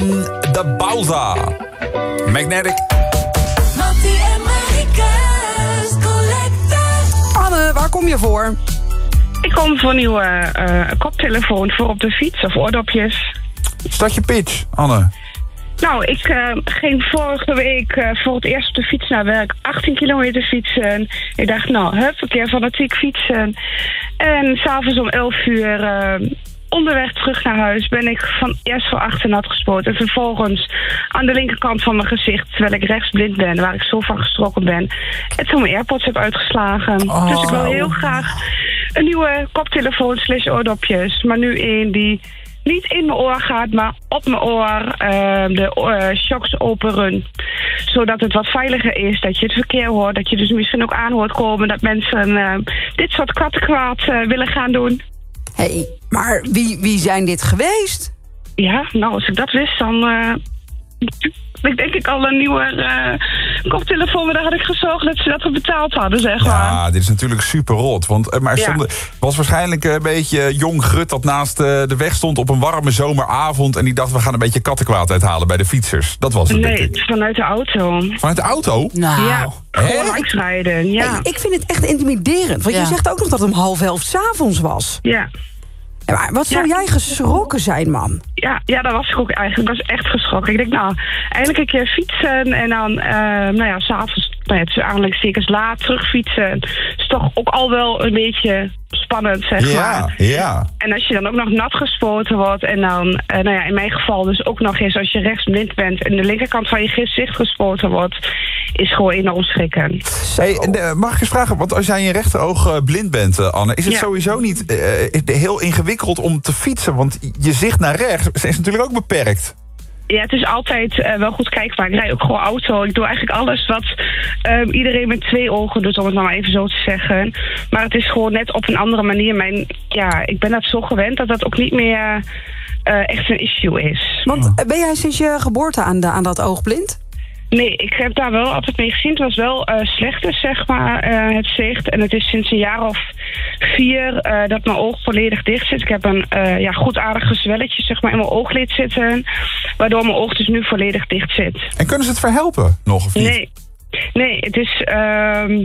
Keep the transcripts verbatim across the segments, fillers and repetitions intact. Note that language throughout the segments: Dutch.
de Bauza. Magnetic. Mattie en Marieke's Collector. Anne, waar kom je voor? Ik kom voor nieuwe uh, koptelefoon voor op de fiets of oordopjes. Start je pitch, Anne. Nou, ik uh, ging vorige week uh, voor het eerst op de fiets naar werk achttien kilometer fietsen. Ik dacht, nou, hup, verkeer fanatiek fietsen. En s'avonds om elf uur uh, onderweg terug naar huis ben ik van eerst voor achter nat gespoten. En vervolgens aan de linkerkant van mijn gezicht, terwijl ik rechtsblind ben, waar ik zo van geschrokken ben. En toen mijn AirPods heb uitgeslagen. Oh. Dus ik wil heel graag een nieuwe koptelefoon slash oordopjes. Maar nu één die niet in mijn oor gaat, maar op mijn oor uh, de uh, shocks openen. Zodat het wat veiliger is, dat je het verkeer hoort. Dat je dus misschien ook aan hoort komen dat mensen uh, dit soort kattenkwaad uh, willen gaan doen. Hé, hey, maar wie, wie zijn dit geweest? Ja, nou, als ik dat wist, dan Uh, ik denk ik al een nieuwe uh, koptelefoon, maar daar had ik gezorgd dat ze dat al betaald hadden, zeg maar. Ja, dit is natuurlijk super rot. Want, uh, maar er stond, ja. was waarschijnlijk een beetje jong grut dat naast uh, de weg stond op een warme zomeravond. En die dacht, we gaan een beetje kattenkwaad uithalen bij de fietsers. Dat was het, nee, denk ik. Vanuit de auto. Vanuit de auto? Nou. Ja, gewoon langsrijden, ja. Hey, ik vind het echt intimiderend. Want ja. je zegt ook nog dat het om half elf 's avonds was. Ja. Ja, maar wat zou ja. jij geschrokken zijn, man? Ja, ja, dat was ik ook eigenlijk. Ik was echt geschrokken. Ik denk, nou, eindelijk een keer fietsen en dan, uh, nou ja, s'avonds, nou ja, tussen aanhalingstekens laat terugfietsen. Is toch ook al wel een beetje spannend, zeg ja, maar. Ja. En als je dan ook nog nat gespoten wordt en dan, uh, nou ja, in mijn geval dus ook nog eens als je rechtsblind bent en de linkerkant van je gezicht gespoten wordt, is gewoon enorm schrikken. Hey, uh, mag ik eens vragen, want als jij in je rechteroog uh, blind bent, uh, Anne, is het ja. sowieso niet uh, heel ingewikkeld om te fietsen? Want je zicht naar rechts is natuurlijk ook beperkt. Ja, het is altijd uh, wel goed kijkbaar. Ik rijd ook gewoon auto. Ik doe eigenlijk alles wat uh, iedereen met twee ogen doet, om het nou maar even zo te zeggen. Maar het is gewoon net op een andere manier. Mijn, ja, ik ben dat zo gewend dat dat ook niet meer uh, echt een issue is. Want ben jij sinds je geboorte aan, de, aan dat oog blind? Nee, ik heb daar wel altijd mee gezien. Het was wel uh, slechter, zeg maar, uh, het zicht. En het is sinds een jaar of vier uh, dat mijn oog volledig dicht zit. Ik heb een uh, ja, goed aardige zwelletje, zeg maar, in mijn ooglid zitten. Waardoor mijn oog dus nu volledig dicht zit. En kunnen ze het verhelpen nog, of niet? Nee, nee, het is Uh,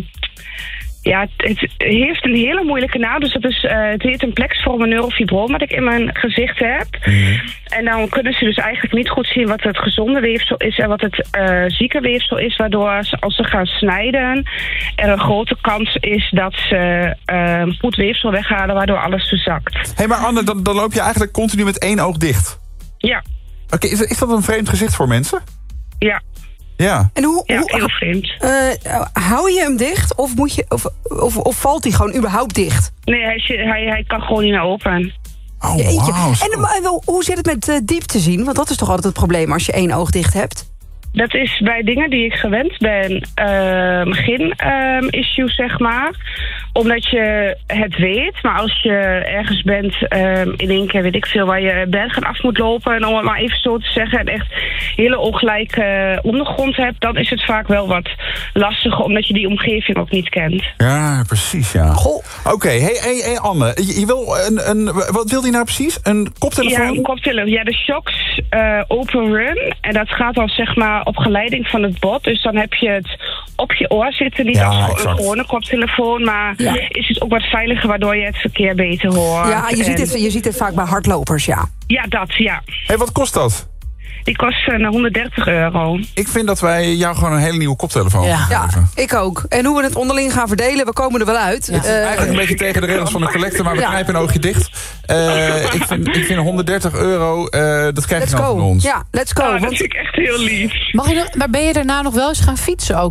Ja, het, het heeft een hele moeilijke naam. Dus dat is, uh, het heet een plexiforme neurofibroom wat ik in mijn gezicht heb. Mm. En dan kunnen ze dus eigenlijk niet goed zien wat het gezonde weefsel is en wat het uh, zieke weefsel is. Waardoor ze, als ze gaan snijden, er een grote kans is dat ze uh, goed weefsel weghalen, waardoor alles verzakt. Hé, hey, maar Anne, dan, dan loop je eigenlijk continu met één oog dicht? Ja. Oké, okay, is, is dat een vreemd gezicht voor mensen? Ja. Ja. En hoe, ja, hoe, heel vreemd. Uh, hou je hem dicht of, moet je, of, of, of valt hij gewoon überhaupt dicht? Nee, hij, hij, hij kan gewoon niet naar open. Oh, wow, en uh, hoe zit het met uh, diepte zien? Want dat is toch altijd het probleem als je één oog dicht hebt? Dat is bij dingen die ik gewend ben uh, geen uh, issue, zeg maar. Omdat je het weet, maar als je ergens bent uh, in één keer, weet ik veel, waar je bergen af moet lopen, om het maar even zo te zeggen, en echt hele ongelijke ondergrond hebt, dan is het vaak wel wat lastiger, omdat je die omgeving ook niet kent. Ja, precies, ja. Oké, okay, hey, hey, hey Anne, je, je wil een, een, wat wil die nou precies? Een koptelefoon? Ja, een koptelefoon. Ja, de shocks uh, open run. En dat gaat dan, zeg maar, op geleiding van het bot. Dus dan heb je het op je oor zitten. Niet ja, als een gewone koptelefoon, maar ja. is het ook wat veiliger, waardoor je het verkeer beter hoort. Ja, je, en ziet, het, je ziet het vaak bij hardlopers, ja. Ja, dat, ja. Hé, hey, wat kost dat? Die kost uh, honderddertig euro. Ik vind dat wij jou gewoon een hele nieuwe koptelefoon ja. gaan ja, geven. ik ook. En hoe we het onderling gaan verdelen, we komen er wel uit. Ja. Uh, Eigenlijk een beetje tegen de regels van de collector, maar we ja. knijpen een oogje dicht. Uh, ik, vind, ik vind honderddertig euro, uh, dat krijg je dan van ons. Ja, let's go. Oh, dat vind ik echt heel lief. Mag je nog, maar ben je daarna nog wel eens gaan fietsen ook?